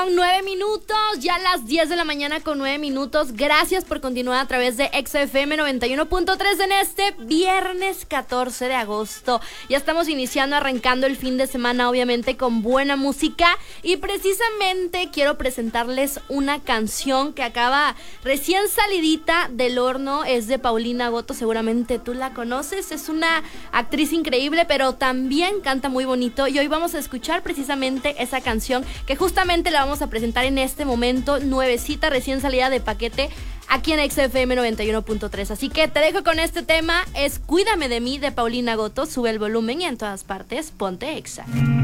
9 minutos, ya las 10 de la mañana con 9 minutos. Gracias por continuar a través de XFM 91.3 en este viernes 14 de agosto. Ya estamos arrancando el fin de semana, obviamente con buena música. Y precisamente quiero presentarles una canción que acaba recién salidita del horno. Es de Paulina Goto, seguramente tú la conoces. Es una actriz increíble, pero también canta muy bonito. Y hoy vamos a escuchar precisamente esa canción que justamente la vamos a presentar en este momento, nuevecita, recién salida de paquete, aquí en XFM 91.3. Así que te dejo con este tema, es Cuídame de mí, de Paulina Goto. Sube el volumen y en todas partes ponte Exa.